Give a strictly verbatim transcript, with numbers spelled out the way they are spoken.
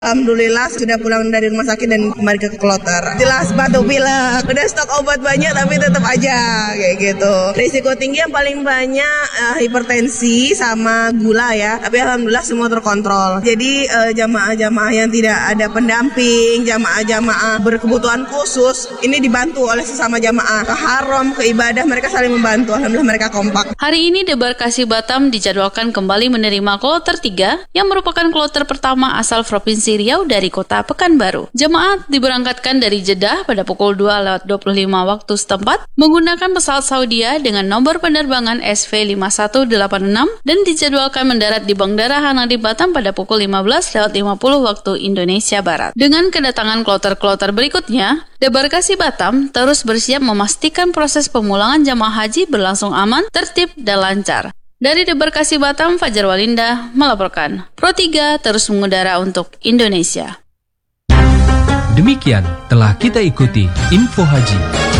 Alhamdulillah sudah pulang dari rumah sakit dan kembali ke kloter. Jelas batuk pilek, udah stok obat banyak tapi tetap aja kayak gitu. Risiko tinggi yang paling banyak uh, hipertensi sama gula ya. Tapi alhamdulillah semua terkontrol. Jadi uh, jamaah-jamaah yang tidak ada pendamping, jamaah-jamaah berkebutuhan khusus ini dibantu oleh sesama jamaah. Ke haram, ke ibadah mereka saling membantu. Alhamdulillah mereka kompak. Hari ini Debarkasi Batam dijadwalkan kembali menerima kloter tiga yang merupakan kloter pertama asal Provinsi Riau dari kota Pekanbaru. Jemaat diberangkatkan dari Jeddah pada pukul dua lewat dua puluh lima waktu setempat menggunakan pesawat Saudia dengan nomor penerbangan S V lima satu delapan enam dan dijadwalkan mendarat di Bandara Hanadi Batam pada pukul lima belas lewat lima puluh waktu Indonesia Barat. Dengan kedatangan kloter-kloter berikutnya, Debarkasi Batam terus bersiap memastikan proses pemulangan jamaah haji berlangsung aman, tertib, dan lancar. Dari Debarkasi Batam, Fajar Walinda melaporkan. Pro tiga terus mengudara untuk Indonesia. Demikian telah kita ikuti Info Haji.